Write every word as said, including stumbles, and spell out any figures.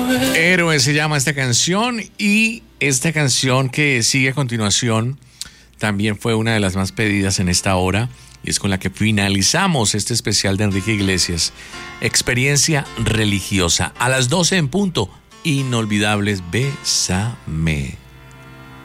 Héroe se llama esta canción, y esta canción que sigue a continuación también fue una de las más pedidas en esta hora, y es con la que finalizamos este especial de Enrique Iglesias, Experiencia Religiosa. A las doce en punto, Inolvidables, Bésame.